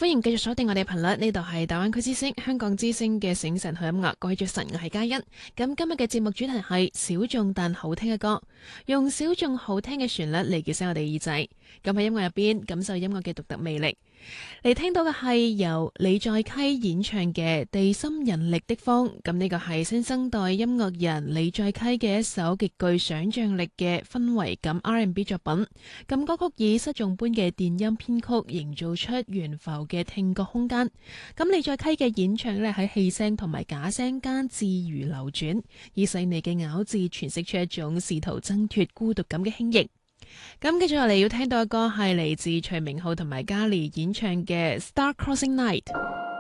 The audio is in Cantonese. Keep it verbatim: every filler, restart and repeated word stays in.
歡迎繼續鎖定我哋頻率，呢度係大灣區之聲、香港之聲嘅醒晨好音樂。各位早晨，我係嘉欣。咁今日嘅節目主題係小眾但好聽嘅歌，用小眾好聽嘅旋律嚟叫醒我哋耳仔。咁喺音樂入邊感受音樂嘅獨特魅力。嚟聽到嘅係由李在溪演唱嘅《地心引力的風》。咁呢個係新生代音樂人李在溪嘅一首極具想象力嘅氛圍感 R and B 作品。咁歌曲以失重般嘅電音編曲，營造出懸浮嘅聽覺空間。咁李在溪嘅演唱呢，喺氣聲同埋假聲間自如流轉，以細膩嘅咬字詮釋出一種試圖掙脫孤獨感嘅輕盈。咁繼續落嚟要聽到嘅歌係嚟自徐明浩同埋嘉莉演唱嘅《Star Crossing Night》。